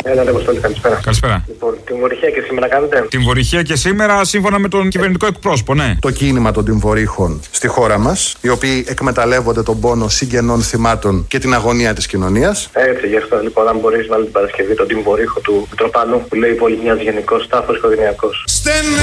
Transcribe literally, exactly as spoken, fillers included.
Έλα, Αποστόλη, καλησπέρα. Καλησπέρα. Λοιπόν, την Βορυχία και σήμερα κάνετε. Την Βορυχία και σήμερα, σύμφωνα με τον κυβερνητικό εκπρόσωπο, ναι. Το κίνημα των τυμβορύχων στη χώρα μας, οι οποίοι εκμεταλλεύονται τον πόνο συγγενών θυμάτων και την αγωνία της κοινωνίας. Έτσι, γι' αυτό λοιπόν, αν μπορείς, βάλει την Παρασκευή τον τυμβορύχο του Μητροπάνου που λέει Πολυμιάς γενικός, τάφος οικογενειακός.